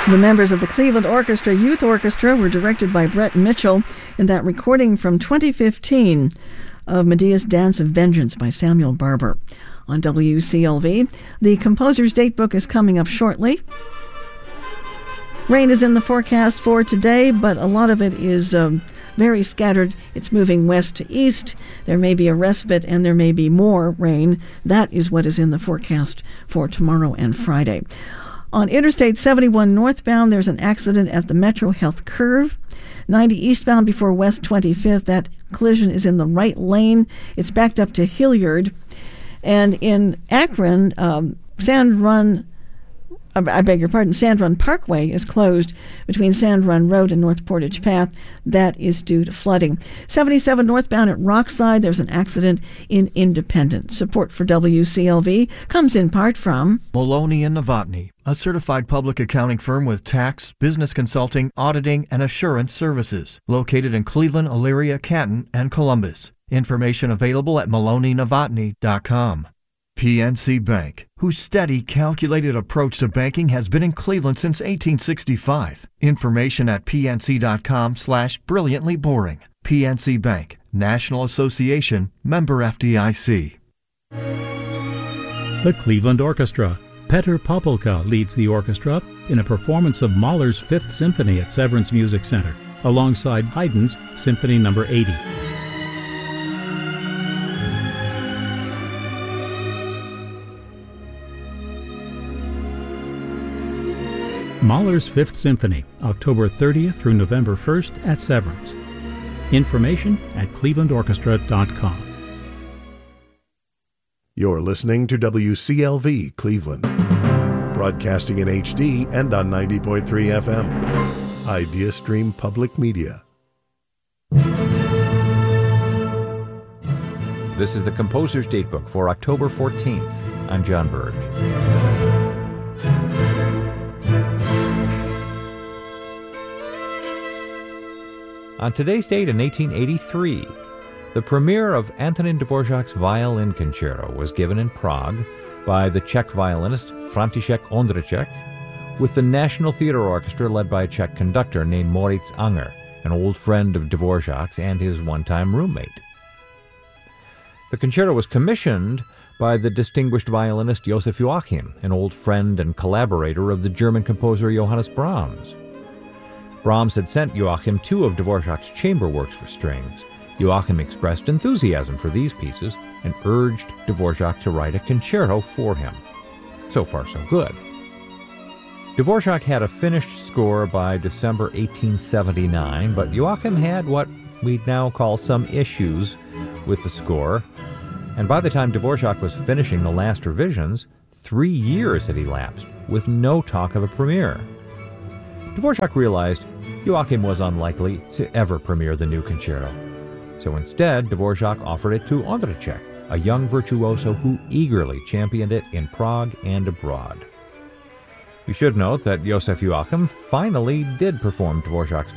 The members of the Cleveland Orchestra Youth Orchestra were directed by Brett Mitchell in that recording from 2015 of Medea's Dance of Vengeance by Samuel Barber on WCLV. The composer's datebook is coming up shortly. Rain is in the forecast for today, but a lot of it is very scattered. It's moving west to east. There may be a respite and there may be more rain. That is what is in the forecast for tomorrow and Friday. On Interstate 71 northbound, there's an accident at the Metro Health Curve. 90 eastbound before West 25th, that collision is in the right lane. It's backed up to Hilliard. And in Akron, Sand Run Parkway is closed between Sand Run Road and North Portage Path. That is due to flooding. 77 northbound at Rockside, there's an accident in Independence. Support for WCLV comes in part from Maloney & Novotny, a certified public accounting firm with tax, business consulting, auditing, and assurance services. Located in Cleveland, Elyria, Canton, and Columbus. Information available at maloneynovotny.com. PNC Bank, whose steady, calculated approach to banking has been in Cleveland since 1865. Information at pnc.com/brilliantly boring. PNC Bank, National Association, member FDIC. The Cleveland Orchestra. Petr Popelka leads the orchestra in a performance of Mahler's Fifth Symphony at Severance Music Center, alongside Haydn's Symphony No. 80. Mahler's Fifth Symphony, October 30th through November 1st at Severance. Information at clevelandorchestra.com. You're listening to WCLV Cleveland, broadcasting in HD and on 90.3 FM. IdeaStream Public Media. This is the Composer's Datebook for October 14th. I'm John Burge. On today's date in 1883, the premiere of Antonin Dvorak's Violin Concerto was given in Prague by the Czech violinist František Ondřiček with the National Theatre Orchestra led by a Czech conductor named Moritz Unger, an old friend of Dvorak's and his one-time roommate. The concerto was commissioned by the distinguished violinist Joseph Joachim, an old friend and collaborator of the German composer Johannes Brahms. Brahms had sent Joachim two of Dvorak's chamber works for strings. Joachim expressed enthusiasm for these pieces and urged Dvorak to write a concerto for him. So far, so good. Dvorak had a finished score by December 1879, but Joachim had what we'd now call some issues with the score, and by the time Dvorak was finishing the last revisions, 3 years had elapsed, with no talk of a premiere. Dvorak realized Joachim was unlikely to ever premiere the new concerto. So instead, Dvorak offered it to Ondřiček, a young virtuoso who eagerly championed it in Prague and abroad. We should note that Joseph Joachim finally did perform Dvorak's